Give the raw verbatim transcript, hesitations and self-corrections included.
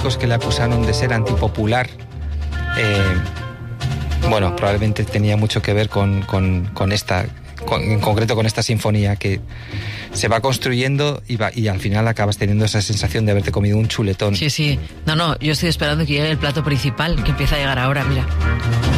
críticos que le acusaron de ser antipopular, eh, bueno, probablemente tenía mucho que ver con, con, con esta, con, en concreto con esta sinfonía que se va construyendo y, va, y al final acabas teniendo esa sensación de haberte comido un chuletón. Sí, sí. No, no, yo estoy esperando que llegue el plato principal, que empieza a llegar ahora, mira.